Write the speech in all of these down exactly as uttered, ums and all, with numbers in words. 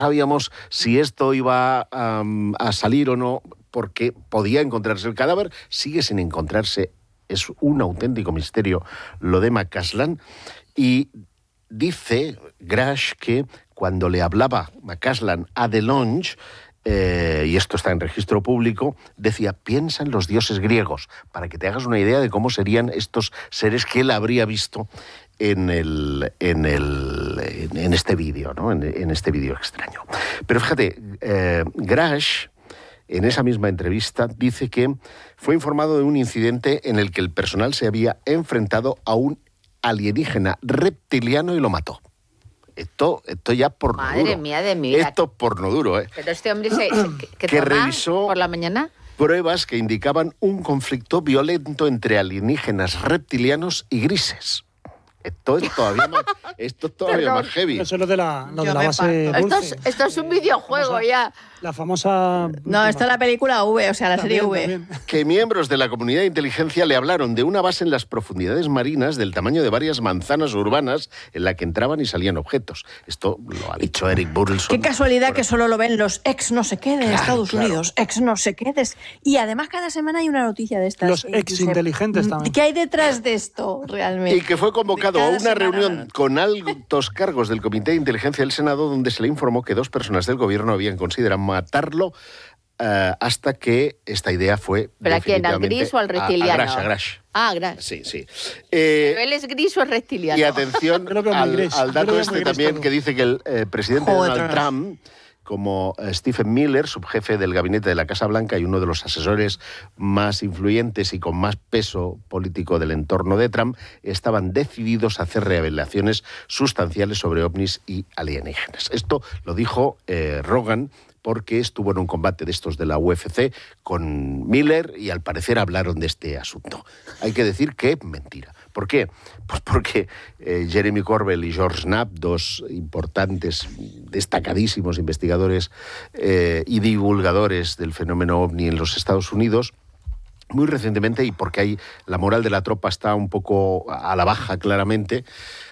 sabíamos si esto iba um, a salir o no, porque podía encontrarse el cadáver, sigue sin encontrarse, es un auténtico misterio lo de McCasland, y dice Grash que cuando le hablaba McCasland a DeLonge, Eh, y esto está en registro público, decía, piensa en los dioses griegos, para que te hagas una idea de cómo serían estos seres que él habría visto en, el, en, el, en este vídeo, ¿no? en, en este vídeo extraño. Pero fíjate, eh, Grash, en esa misma entrevista, dice que fue informado de un incidente en el que el personal se había enfrentado a un alienígena reptiliano y lo mató. Esto, esto ya porno Madre duro. mía de mí. Esto es porno duro, ¿eh? Pero este hombre se, se, que, que toma revisó por la mañana pruebas que indicaban un conflicto violento entre alienígenas reptilianos y grises. Esto es todavía más, esto es todavía más heavy. Eso es lo de la, lo de la base esto dulce. es, esto es un videojuego famosa, ya. La famosa... No, esta es la película V, o sea, la También, serie V. también. Que miembros de la comunidad de inteligencia le hablaron de una base en las profundidades marinas del tamaño de varias manzanas urbanas en la que entraban y salían objetos. Esto lo ha dicho Eric Burleson. Qué casualidad que solo lo ven los ex no sé qué de Claro, Estados claro. Unidos, ex no sé qué. de- Y además cada semana hay una noticia de estas. Los eh, ex Josep. inteligentes también. ¿Qué hay detrás de esto realmente? Y que fue convocado De a cada una semana reunión una con altos cargos del Comité de Inteligencia del Senado, donde se le informó que dos personas del gobierno habían considerado matarlo eh, hasta que esta idea fue ¿Pero a quién? ¿Al definitivamente gris o al a- reptiliano? A Grash, a Grash. Ah, Grash. Sí, sí. Eh, ¿Pero él es gris o es reptiliano? y atención Yo lo veo muy al, gris. al Yo dato lo veo este muy gris también todo. que dice que el eh, presidente Joder, Donald otra vez. Trump, como eh, Stephen Miller, subjefe del gabinete de la Casa Blanca y uno de los asesores más influyentes y con más peso político del entorno de Trump, estaban decididos a hacer revelaciones sustanciales sobre ovnis y alienígenas. Esto lo dijo eh, Rogan, porque estuvo en un combate de estos de la U F C con Miller y al parecer hablaron de este asunto. Hay que decir que mentira. ¿Por qué? Pues porque eh, Jeremy Corbell y George Knapp, dos importantes, destacadísimos investigadores eh, y divulgadores del fenómeno ovni en los Estados Unidos, muy recientemente, y porque hay, la moral de la tropa está un poco a la baja claramente,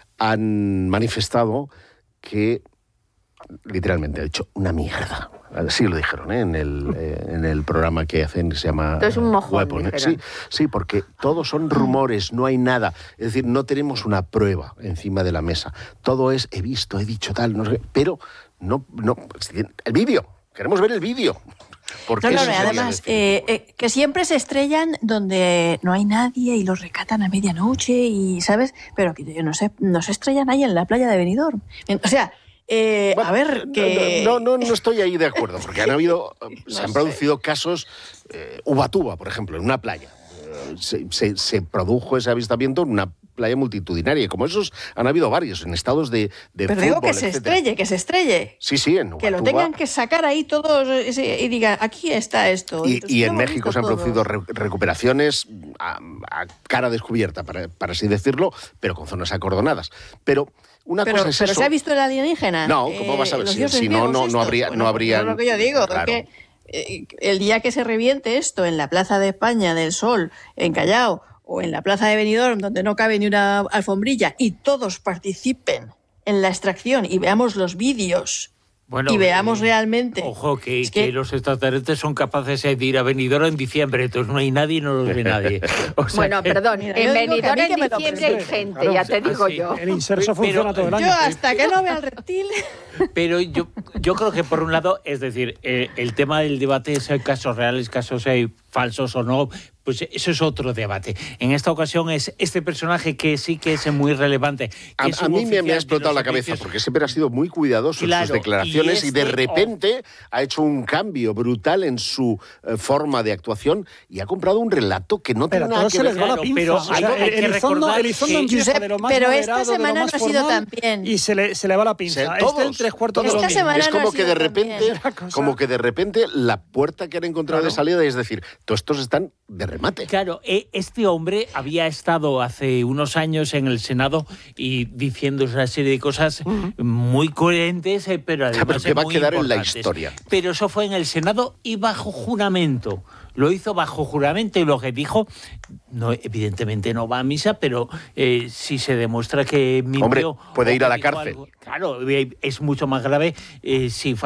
han manifestado que literalmente ha dicho una mierda. Así lo dijeron, ¿eh? en, el, eh, en el programa que hacen que se llama Esto es un mojón, Weapon, ¿eh? dijeron. Sí, sí, porque todos son rumores, no hay nada. Es decir, no tenemos una prueba encima de la mesa. Todo es, he visto, he dicho tal, no sé qué, pero no, no, el vídeo, queremos ver el vídeo. Porque No, no, eso no, sería además, definitivo. eh, eh, que siempre se estrellan donde no hay nadie y los rescatan a medianoche y, ¿sabes? Pero que no se, no se estrellan ahí en la playa de Benidorm. O sea, eh, Bueno, a ver, que... No, no, no estoy ahí de acuerdo, porque han habido, se No han sé. producido casos, eh, Ubatuba, por ejemplo, en una playa. Eh, Se, se- se produjo ese avistamiento en una playa multitudinaria, y como esos han habido varios, en estados de, de Pero fútbol, digo que se etcétera. estrelle, que se estrelle. Sí, sí, en Que lo Ubatuba. tengan que sacar ahí todos ese- y digan, aquí está esto. Y, Entonces, y lo en hemos México visto se han todo. producido re- recuperaciones a, a cara descubierta, para, para así decirlo, pero con zonas acordonadas. Pero una Pero, cosa es pero eso. ¿se ha visto el alienígena? No, ¿cómo vas a ver? los Si- dioses si no, griegos no- no estos. habría- no Bueno, habrían- Es lo que yo digo, claro. que eh, el día que se reviente esto en la Plaza de España del Sol, en Callao, o en la Plaza de Benidorm, donde no cabe ni una alfombrilla, y todos participen en la extracción y veamos los vídeos Bueno, y veamos eh, realmente... Ojo, que, Es que... que- los extraterrestres son capaces de ir a Benidorm en diciembre, entonces no hay nadie y no los ve nadie. O sea Bueno, que- perdón, Mira, en yo digo que a Benidorm mí que en me lo diciembre hay presenten, gente, claro. ya te digo Ah, sí. yo. El inserso Pero- funciona todo el año. Yo hasta que no vea el reptil... Pero yo, yo creo que por un lado, es decir, eh, el tema del debate es hay casos reales, casos hay falsos o no, pues eso es otro debate. En esta ocasión es este personaje que sí que es muy relevante. Que A, es a un mí me, me oficial ha de explotado los la cabeza, servicios- porque siempre ha sido muy cuidadoso en Claro, sus declaraciones y y, de este- repente ha hecho un cambio brutal en su eh, forma de actuación y ha comprado un relato que no Pero tiene a nada todos que se ver. les va la claro, pinza. pero O sea, hay- hay que Elizondo, recordar Elizondo que- empieza Josep, de lo más pero moderado, esta de lo semana más no ha sido formal, tan bien. Y se le, se le va la pinza. Se- Este todos, en tres cuartos de todos. lo Esta mismo. semana Es no ha como que sido de tan repente, bien. Una cosa. como que de repente la puerta que han encontrado de salida es decir, todos estos están de remate. Claro, eh, este hombre había estado hace unos años en el Senado y diciendo una serie de cosas muy coherentes, eh, pero además pero que va a muy quedar en la importantes. historia. Pero eso fue en el Senado y bajo juramento. Lo hizo bajo juramento y lo que dijo, no, evidentemente no va a misa, pero eh, si se demuestra que mintió... Hombre, puede o ir a que la dijo cárcel. algo- claro, eh, es mucho más grave eh, si